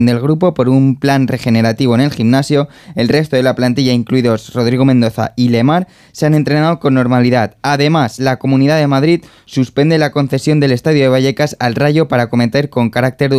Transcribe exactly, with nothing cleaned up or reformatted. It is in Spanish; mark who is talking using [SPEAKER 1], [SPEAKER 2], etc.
[SPEAKER 1] del grupo por un plan regenerativo en el gimnasio. El resto de la plantilla, incluidos Rodrigo Mendoza y Lemar, se han entrenado con normalidad. Además, la Comunidad de Madrid suspende la concesión del estadio de Vallecas al Rayo para cometer con carácter